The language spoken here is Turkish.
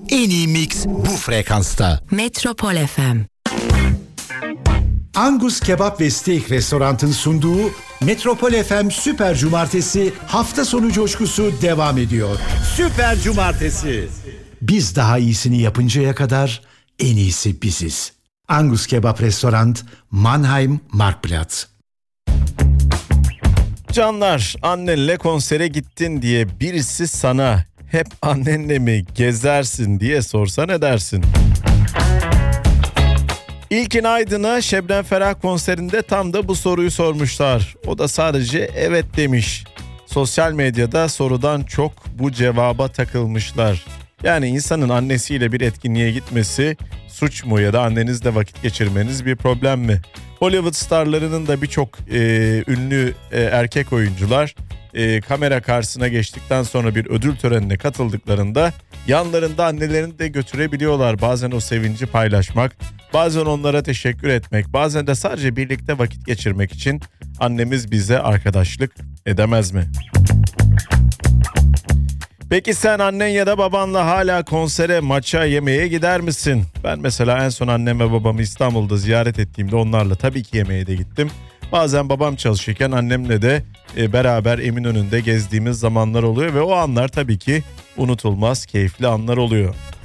En iyi mix bu frekansta. Metropol FM. Angus Kebap ve Steak Restorant'ın sunduğu Metropol FM Süper Cumartesi hafta sonu coşkusu devam ediyor. Süper Cumartesi. Biz daha iyisini yapıncaya kadar en iyisi biziz. Angus Kebap Restorant, Mannheim, Marktplatz. Canlar, annenle konsere gittin diye birisi sana hep annenle mi gezersin diye sorsa ne dersin? İlkin Aydın'a Şebnem Ferah konserinde tam da bu soruyu sormuşlar. O da sadece evet demiş. Sosyal medyada sorudan çok bu cevaba takılmışlar. Yani insanın annesiyle bir etkinliğe gitmesi suç mu ya da annenizle vakit geçirmeniz bir problem mi? Hollywood starlarının da birçok ünlü erkek oyuncular kamera karşısına geçtikten sonra bir ödül törenine katıldıklarında yanlarında annelerini de götürebiliyorlar. Bazen o sevinci paylaşmak, bazen onlara teşekkür etmek, bazen de sadece birlikte vakit geçirmek için annemiz bize arkadaşlık edemez mi? Peki sen annen ya da babanla hala konsere, maça, yemeğe gider misin? Ben mesela en son annem ve babamı İstanbul'da ziyaret ettiğimde onlarla tabii ki yemeğe de gittim. Bazen babam çalışırken annemle de beraber Eminönü'nde gezdiğimiz zamanlar oluyor ve o anlar tabii ki unutulmaz, keyifli anlar oluyor.